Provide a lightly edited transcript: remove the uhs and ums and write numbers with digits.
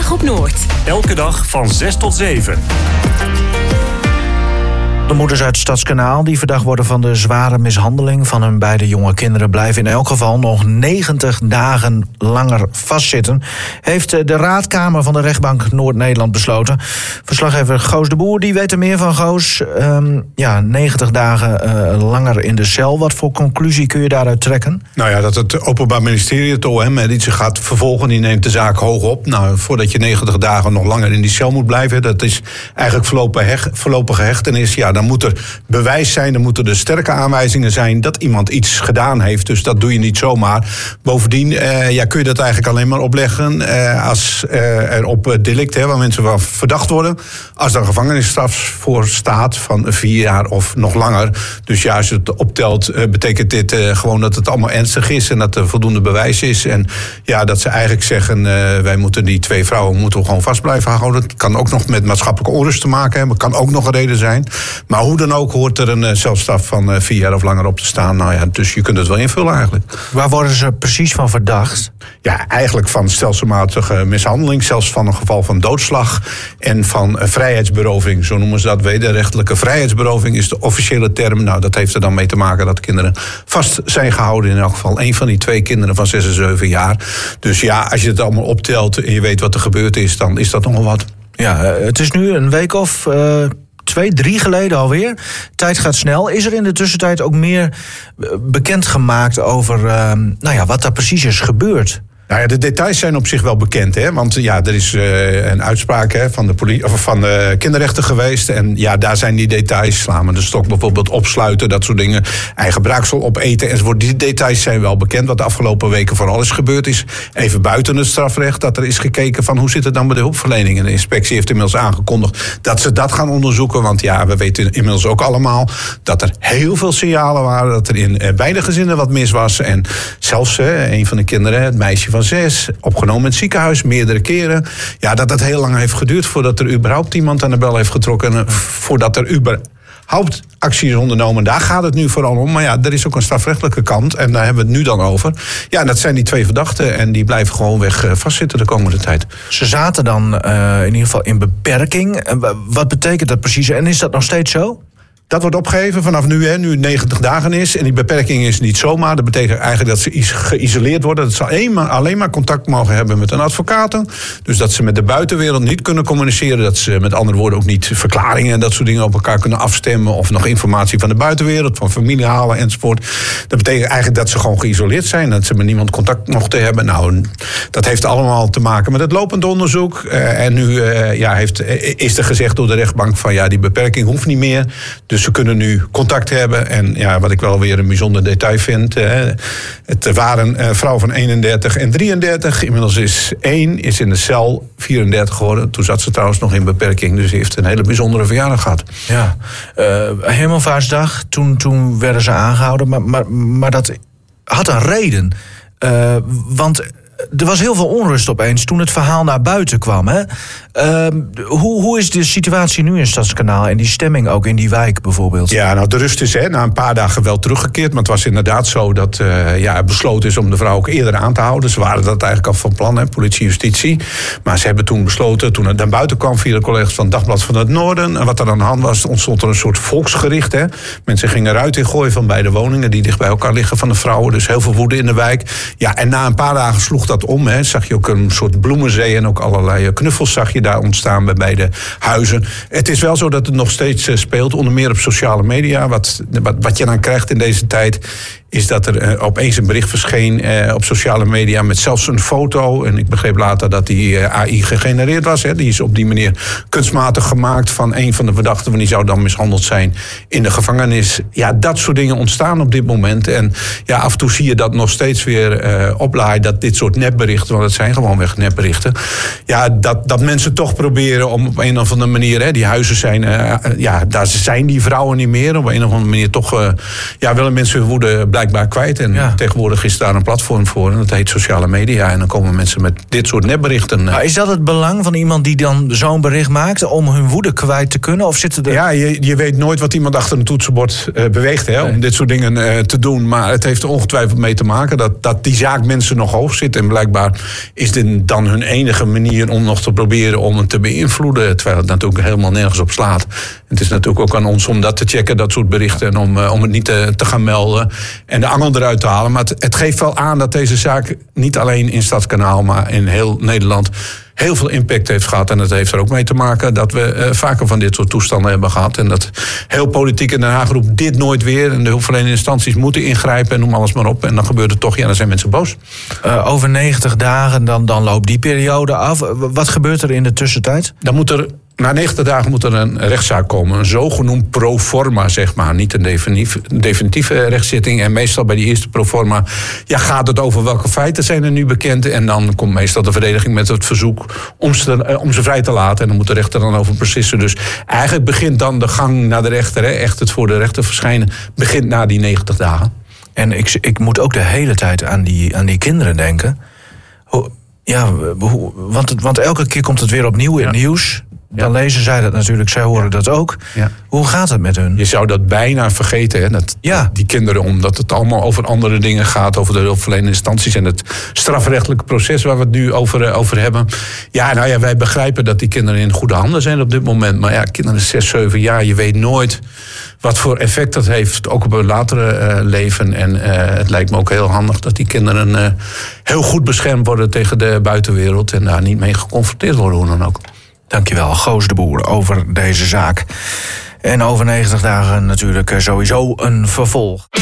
Vandaag op Noord. Elke dag van 6 tot 7. De moeders uit Stadskanaal die verdacht worden van de zware mishandeling van hun beide jonge kinderen blijven in elk geval nog 90 dagen langer vastzitten, heeft de Raadkamer van de Rechtbank Noord-Nederland besloten. Verslaggever Goos de Boer, die weet er meer van. Goos, 90 dagen langer in de cel. Wat voor conclusie kun je daaruit trekken? Nou ja, dat het Openbaar Ministerie, het OM, die zich gaat vervolgen, die neemt de zaak hoog op. Nou, voordat je 90 dagen nog langer in die cel moet blijven, dat is eigenlijk voorlopige hechtenis. Ja, dan moet er bewijs zijn, dan moeten er sterke aanwijzingen zijn dat iemand iets gedaan heeft. Dus dat doe je niet zomaar. Bovendien kun je dat eigenlijk alleen maar opleggen als er op delict, waar mensen van verdacht worden, als er gevangenisstraf voor staat van 4 jaar of nog langer. Dus ja, als je het optelt, betekent dit gewoon dat het allemaal ernstig is en dat er voldoende bewijs is. En ja, dat ze eigenlijk zeggen, wij moeten die 2 vrouwen gewoon vast blijven houden. Het kan ook nog met maatschappelijke onrust te maken hebben. Het kan ook nog een reden zijn. Maar hoe dan ook hoort er een celstraf van 4 jaar of langer op te staan. Nou ja, dus je kunt het wel invullen eigenlijk. Waar worden ze precies van verdacht? Ja, eigenlijk van stelselmatige mishandeling, zelfs van een geval van doodslag en van vrijheidsberoving. Zo noemen ze dat. Wederrechtelijke vrijheidsberoving is de officiële term. Nou, dat heeft er dan mee te maken dat kinderen vast zijn gehouden. In elk geval 1 van die 2 kinderen van 6 en 7 jaar. Dus ja, als je het allemaal optelt en je weet wat er gebeurd is, dan is dat nogal wat. Ja, het is nu een week of 2, 3 geleden alweer. Tijd gaat snel. Is er in de tussentijd ook meer bekendgemaakt over wat daar precies is gebeurd? Nou ja, de details zijn op zich wel bekend, hè? Want ja, er is een uitspraak van de kinderrechter geweest. En ja, daar zijn die details. Slaan met de stok bijvoorbeeld opsluiten, dat soort dingen. Eigen braaksel opeten enzovoort. Die details zijn wel bekend. Wat de afgelopen weken vooral is gebeurd is, even buiten het strafrecht, dat er is gekeken van hoe zit het dan bij de hulpverlening. En de inspectie heeft inmiddels aangekondigd dat ze dat gaan onderzoeken. Want ja, we weten inmiddels ook allemaal dat er heel veel signalen waren dat er in beide gezinnen wat mis was. En zelfs een van de kinderen, het meisje van 6, opgenomen in het ziekenhuis, meerdere keren. Ja, dat het heel lang heeft geduurd voordat er überhaupt iemand aan de bel heeft getrokken. Voordat er überhaupt actie is ondernomen. Daar gaat het nu vooral om. Maar ja, er is ook een strafrechtelijke kant. En daar hebben we het nu dan over. Ja, dat zijn die 2 verdachten. En die blijven gewoon weg vastzitten de komende tijd. Ze zaten dan in ieder geval in beperking. Wat betekent dat precies? En is dat nog steeds zo? Dat wordt opgeheven vanaf nu het 90 dagen is. En die beperking is niet zomaar. Dat betekent eigenlijk dat ze geïsoleerd worden. Dat ze alleen maar contact mogen hebben met een advocaat. Dus dat ze met de buitenwereld niet kunnen communiceren. Dat ze met andere woorden ook niet verklaringen en dat soort dingen op elkaar kunnen afstemmen. Of nog informatie van de buitenwereld, van familie halen enzovoort. Dat betekent eigenlijk dat ze gewoon geïsoleerd zijn. Dat ze met niemand contact mochten hebben. Nou, dat heeft allemaal te maken met het lopend onderzoek. En nu is er gezegd door de rechtbank van ja, die beperking hoeft niet meer. Dus ze kunnen nu contact hebben. En ja, wat ik wel weer een bijzonder detail vind. Het waren een vrouw van 31 en 33. Inmiddels is 1 in de cel 34 geworden. Toen zat ze trouwens nog in beperking. Dus ze heeft een hele bijzondere verjaardag gehad. Ja, Hemelvaartsdag. Toen werden ze aangehouden. Maar dat had een reden. Want er was heel veel onrust opeens toen het verhaal naar buiten kwam. Hè? Hoe is de situatie nu in Stadskanaal en die stemming ook in die wijk bijvoorbeeld? Ja, nou de rust is na een paar dagen wel teruggekeerd. Maar het was inderdaad zo dat besloten is om de vrouw ook eerder aan te houden. Ze waren dat eigenlijk al van plan, politie, justitie. Maar ze hebben toen besloten, toen het naar buiten kwam via de collega's van het Dagblad van het Noorden. En wat er aan de hand was, ontstond er een soort volksgericht. Hè? Mensen gingen eruit in gooien van beide woningen die dicht bij elkaar liggen van de vrouwen. Dus heel veel woede in de wijk. Ja, en na een paar dagen sloeg dat om. Hè. Zag je ook een soort bloemenzee en ook allerlei knuffels zag je daar ontstaan bij beide huizen. Het is wel zo dat het nog steeds speelt, onder meer op sociale media. Wat je dan krijgt in deze tijd is dat er opeens een bericht verscheen op sociale media met zelfs een foto. En ik begreep later dat die AI gegenereerd was. Hè. Die is op die manier kunstmatig gemaakt van een van de verdachten, want die zou dan mishandeld zijn in de gevangenis. Ja, dat soort dingen ontstaan op dit moment. En ja, af en toe zie je dat nog steeds weer oplaaien, dat dit soort nepberichten, want het zijn gewoonweg nepberichten, ja, dat mensen toch proberen om op een of andere manier, die huizen zijn, daar zijn die vrouwen niet meer. Op een of andere manier toch willen mensen hun woede blijkbaar kwijt. En tegenwoordig is daar een platform voor. En dat heet sociale media. En dan komen mensen met dit soort nepberichten. Maar is dat het belang van iemand die dan zo'n bericht maakt om hun woede kwijt te kunnen? Of zitten er... Ja, je weet nooit wat iemand achter een toetsenbord beweegt, hè, om dit soort dingen te doen. Maar het heeft er ongetwijfeld mee te maken dat die zaak mensen nog hoog zit. En blijkbaar is dit dan hun enige manier om nog te proberen om het te beïnvloeden. Terwijl het natuurlijk helemaal nergens op slaat. Het is natuurlijk ook aan ons om dat te checken, dat soort berichten. En om het niet te gaan melden en de angel eruit te halen. Maar het geeft wel aan dat deze zaak niet alleen in Stadskanaal, maar in heel Nederland heel veel impact heeft gehad. En dat heeft er ook mee te maken dat we vaker van dit soort toestanden hebben gehad. En dat heel politiek in Den Haag roept dit nooit weer. En de hulpverlenende instanties moeten ingrijpen en noem alles maar op. En dan gebeurt het toch, dan zijn mensen boos. Over 90 dagen, dan loopt die periode af. Wat gebeurt er in de tussentijd? Dan moet er... Na 90 dagen moet er een rechtszaak komen. Een zogenoemd proforma, zeg maar. Niet een definitieve rechtszitting. En meestal bij die eerste proforma gaat het over welke feiten zijn er nu bekend. En dan komt meestal de verdediging met het verzoek om ze vrij te laten. En dan moet de rechter dan over beslissen. Dus eigenlijk begint dan de gang naar de rechter. Echt het voor de rechter verschijnen begint na die 90 dagen. En ik moet ook de hele tijd aan die kinderen denken. Want elke keer komt het weer opnieuw in het nieuws. Dan lezen zij dat natuurlijk, zij horen dat ook. Ja. Hoe gaat het met hun? Je zou dat bijna vergeten, hè? Die kinderen, omdat het allemaal over andere dingen gaat, over de hulpverlenende instanties en het strafrechtelijke proces waar we het nu over hebben. Wij begrijpen dat die kinderen in goede handen zijn op dit moment. Maar kinderen 6, 7 jaar, je weet nooit wat voor effect dat heeft, ook op hun latere leven. En het lijkt me ook heel handig dat die kinderen heel goed beschermd worden tegen de buitenwereld en daar niet mee geconfronteerd worden, hoe dan ook. Dankjewel, Goos de Boer, over deze zaak. En over 90 dagen natuurlijk sowieso een vervolg.